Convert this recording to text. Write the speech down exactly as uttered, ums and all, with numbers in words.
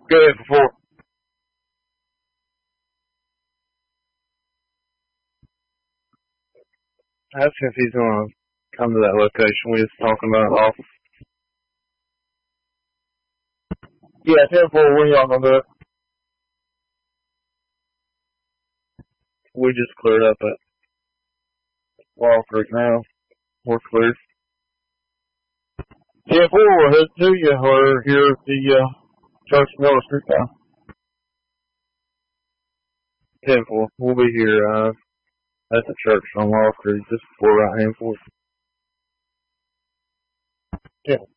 Go ahead before. Ask him if he's gonna come to that location we was talking about off. Yeah, ten four, when y'all gonna do it? We just cleared up at Wall Creek now. We're clear. ten four, we'll head to you. We're here at the uh, Church Miller Street now. ten four, we'll be here uh, at the church on Wall Creek just before right hand forth. Yeah.